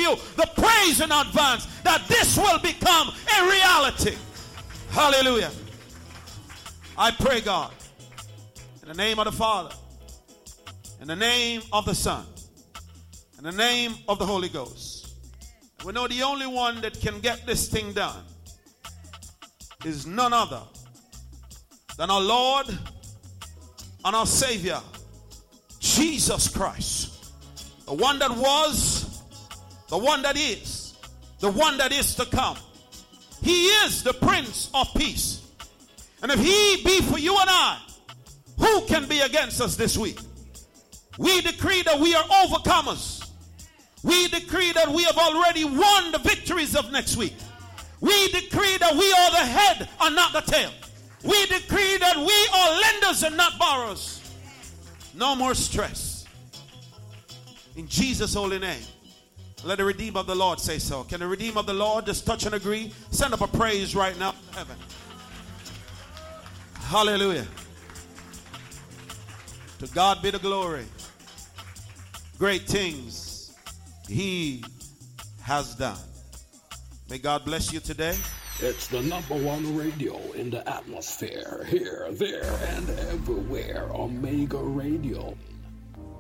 you the praise in advance that this will become a reality. Hallelujah. I pray, God, in the name of the Father, in the name of the Son, in the name of the Holy Ghost. We know the only one that can get this thing done is none other than our Lord and our Savior, Jesus Christ. The one that was, the one that is, the one that is to come. He is the Prince of Peace. And if he be for you and I, who can be against us this week? We decree that we are overcomers. We decree that we have already won the victories of next week. We decree that we are the head and not the tail. We decree that we are lenders and not borrowers. No more stress. In Jesus' holy name. Let the Redeemer of the Lord say so. Can the Redeemer of the Lord just touch and agree? Send up a praise right now to heaven. Hallelujah. To God be the glory. Great things he has done. May God bless you today. It's the #1 radio in the atmosphere. Here, there, and everywhere. Omega Radio.